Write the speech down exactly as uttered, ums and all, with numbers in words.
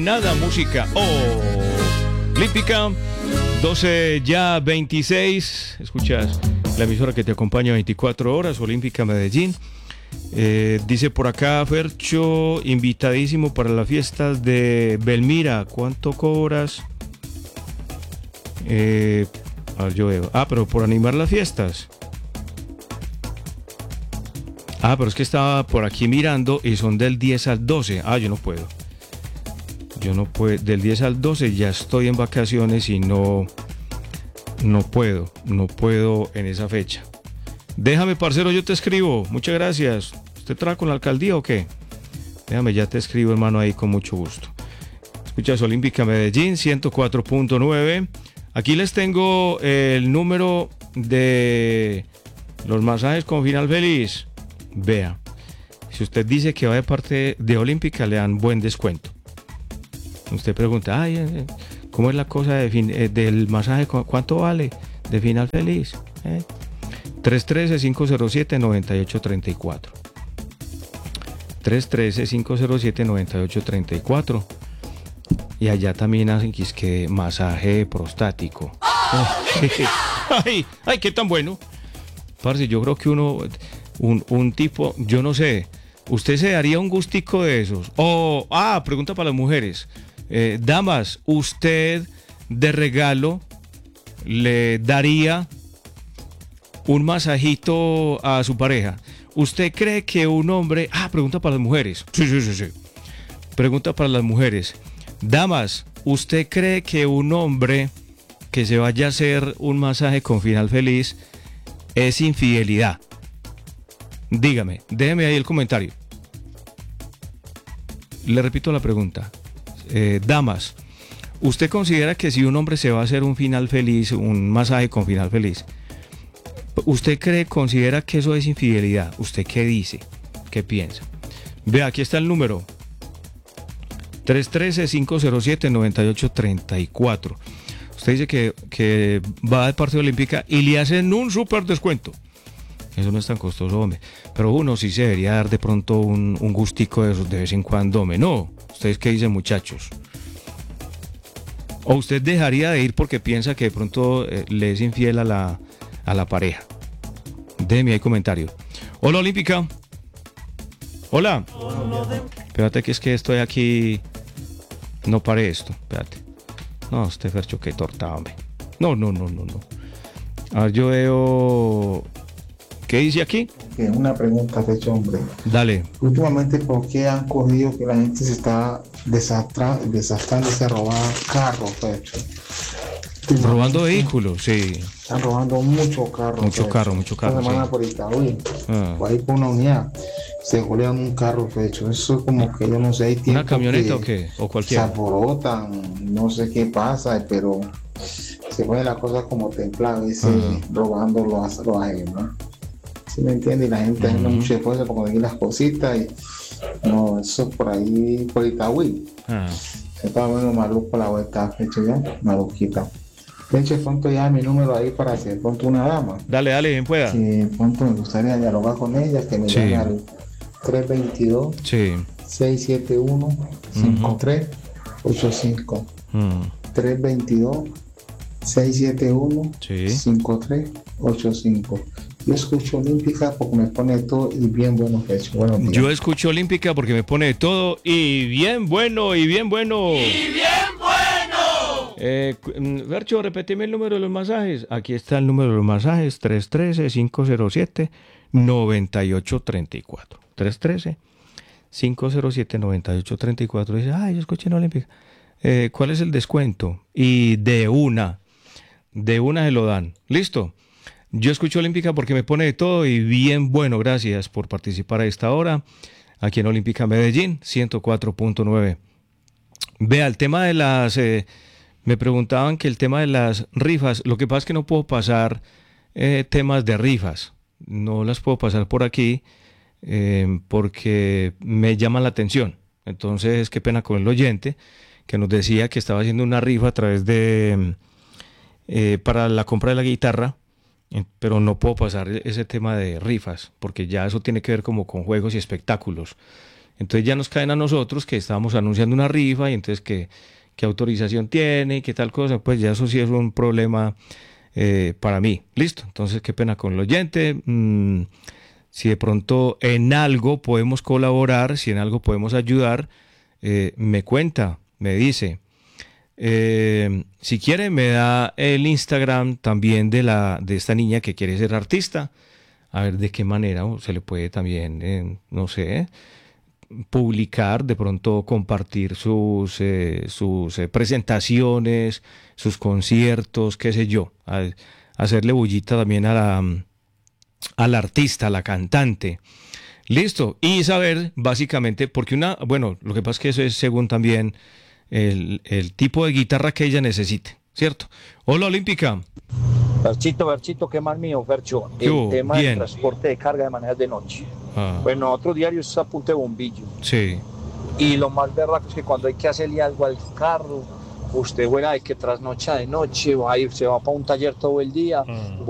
Nada, música olímpica, doce ya veintiséis, escuchas la emisora que te acompaña veinticuatro horas, Olímpica Medellín. Eh, dice por acá Fercho, invitadísimo para las fiestas de Belmira, ¿cuánto cobras? Eh, a ver, yo veo, ah, pero por animar las fiestas. Ah, pero es que estaba por aquí mirando y son del diez al doce, ah, yo no puedo. Yo no puedo, del diez al doce ya estoy en vacaciones y no, no puedo, no puedo en esa fecha. Déjame, parcero, yo te escribo, muchas gracias. ¿Usted trabaja con la alcaldía o qué? Déjame, ya te escribo, hermano, ahí con mucho gusto. Escuchas Olímpica Medellín, ciento cuatro punto nueve. Aquí les tengo el número de los masajes con final feliz. Vea, si usted dice que va de parte de Olímpica, le dan buen descuento. Usted pregunta, ay, ¿cómo es la cosa de fin, eh, del masaje? ¿Cuánto vale de final feliz? ¿Eh? tres uno tres, cinco cero siete, nueve ocho tres cuatro. tres uno tres, cinco cero siete, nueve ocho tres cuatro. Y allá también hacen que es que masaje prostático. ay, ay, qué tan bueno. Parce, yo creo que uno, un, un tipo, yo no sé, ¿usted se daría un gustico de esos? O, ah, pregunta para las mujeres. Eh, damas, ¿usted de regalo le daría un masajito a su pareja? ¿Usted cree que un hombre... Ah, pregunta para las mujeres. Sí, sí, sí, sí. Pregunta para las mujeres. Damas, ¿usted cree que un hombre que se vaya a hacer un masaje con final feliz es infidelidad? Dígame, déjeme ahí el comentario. Le repito la pregunta. Eh, damas, ¿usted considera que si un hombre se va a hacer un final feliz, un masaje con final feliz, ¿usted cree, considera que eso es infidelidad? ¿Usted qué dice? ¿Qué piensa? Vea, aquí está el número. tres uno tres, cinco cero siete, nueve ocho tres cuatro. Usted dice que, que va de parte olímpica y le hacen un súper descuento. Eso no es tan costoso, hombre. Pero uno sí se debería dar de pronto un, un gustico de esos de vez en cuando, hombre. No. ¿Ustedes qué dicen, muchachos? ¿O usted dejaría de ir porque piensa que de pronto eh, le es infiel a la, a la pareja? Déjeme ahí comentario. Hola, Olímpica. Hola. Espérate que es que estoy aquí. No pare esto. Espérate. No, este Fercho, qué torta, hombre. No, no, no, no, no. A ver, yo veo... ¿Qué dice aquí? Una pregunta de hecho, hombre. Dale. Últimamente, ¿por qué han cogido que la gente se está desastra- desastrándose a robar carros, Pecho? Robando vehículos, sí. Están robando mucho carro. Mucho Pecho. carro, mucho carro. Esta semana Sí. por Itaúí, Ah. por ahí por una unidad, se golean un carro, Pecho. Eso es como que yo no sé, hay tiempo ¿Una camioneta que o qué? ¿O se cualquiera? alborotan, no sé qué pasa, pero se pone la cosa como templada, ese Ajá. robando los los ajenos, ¿no? ¿Sí me entiende? Y la gente haciendo Ujú. mucho esfuerzo para conseguir las cositas y no, eso por ahí, por Itaúí. Ah. Se está viendo maluco la vuelta, hecho ya, maluquita. De hecho, pronto ya mi número ahí para hacer pronto una dama. Dale, dale, bien pueda. Que pronto me gustaría dialogar con ella, que me Sí. llame al tres dos dos, Sí. seis siete uno, cinco tres ocho cinco. Mm. tres dos dos, seis siete uno, Sí. cinco tres ocho cinco. Yo escucho Olímpica porque me pone todo y bien bueno que hecho. Buenos días. Yo escucho Olímpica porque me pone de todo y bien bueno, y bien bueno. ¡Y bien bueno! Eh, Vercho, repetime el número de los masajes. Aquí está el número de los masajes, tres uno tres, cinco cero siete, nueve ocho tres cuatro. tres uno tres, cinco cero siete, nueve ocho tres cuatro. Dice, ay, yo escuché en Olímpica. Eh, ¿Cuál es el descuento? Y de una, de una se lo dan. ¿Listo? Yo escucho Olímpica porque me pone de todo y bien bueno. Gracias por participar a esta hora aquí en Olímpica Medellín, ciento cuatro punto nueve. Vea, el tema de las... Eh, me preguntaban que el tema de las rifas, lo que pasa es que no puedo pasar eh, temas de rifas. No las puedo pasar por aquí eh, porque me llaman la atención. Entonces, qué pena con el oyente que nos decía que estaba haciendo una rifa a través de... Eh, para la compra de la guitarra. Pero no puedo pasar ese tema de rifas, porque ya eso tiene que ver como con juegos y espectáculos. Entonces ya nos caen a nosotros que estábamos anunciando una rifa y entonces que, qué autorización tiene y qué tal cosa, pues ya eso sí es un problema eh, para mí. Listo, entonces qué pena con el oyente. Mm, si de pronto en algo podemos colaborar, si en algo podemos ayudar, eh, me cuenta, me dice. Eh, si quiere me da el Instagram también de, la, de esta niña que quiere ser artista, a ver de qué manera se le puede también, eh, no sé, eh, publicar, de pronto compartir sus, eh, sus eh, presentaciones, sus conciertos, qué sé yo, a, a hacerle bullita también a la, a la artista, a la cantante. Listo, y saber básicamente, porque una, bueno, lo que pasa es que eso es según también el, el tipo de guitarra que ella necesite, ¿cierto? Hola, Olímpica. Berchito, Berchito, ¿qué más mío, Fercho? ¿Qué hubo? El tema Bien. del transporte de carga de manera de noche. Ah, Bueno, otro diario es a punta de bombillo. sí. Y lo más berraco es que cuando hay que hacerle algo al carro, usted fuera de que trasnocha de noche, va a ir, se va para un taller todo el día,